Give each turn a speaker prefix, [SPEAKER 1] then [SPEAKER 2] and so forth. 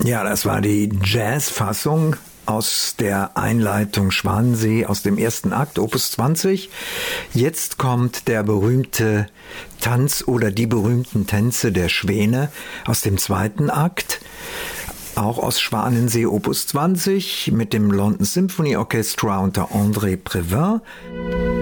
[SPEAKER 1] Ja, das war die Jazzfassung aus der Einleitung Schwanensee aus dem ersten Akt, Opus 20. Jetzt kommt der berühmte Tanz oder die berühmten Tänze der Schwäne aus dem zweiten Akt. Auch aus Schwanensee Opus 20 mit dem London Symphony Orchestra unter André Previn.